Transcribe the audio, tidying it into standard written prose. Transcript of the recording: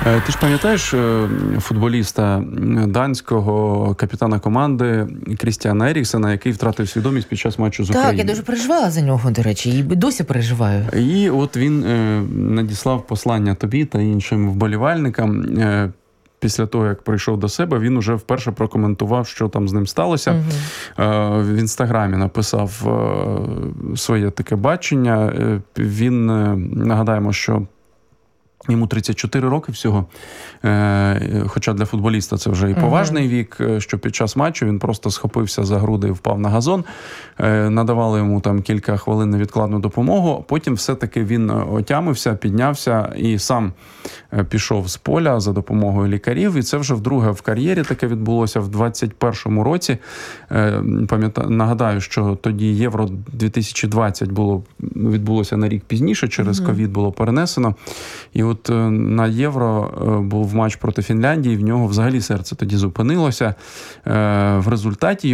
Ти ж пам'ятаєш футболіста данського, капітана команди Крістіана Еріксена, який втратив свідомість під час матчу з Україною? Так, я дуже переживала за нього, до речі, і досі переживаю. І от він надіслав послання тобі та іншим вболівальникам. Після того, як прийшов до себе, він уже вперше прокоментував, що там з ним сталося. В Інстаграмі написав своє таке бачення. Він, нагадаємо, що йому 34 роки всього, хоча для футболіста це вже і поважний вік, що під час матчу він просто схопився за груди і впав на газон. Надавали йому там кілька хвилин невідкладну допомогу. Потім все-таки він отямився, піднявся і сам пішов з поля за допомогою лікарів. І це вже вдруге в кар'єрі таке відбулося в 21-му році. Нагадаю, що тоді Євро 2020 відбулося на рік пізніше, через ковід було перенесено. І от на Євро був матч проти Фінляндії, в нього взагалі серце тоді зупинилося. В результаті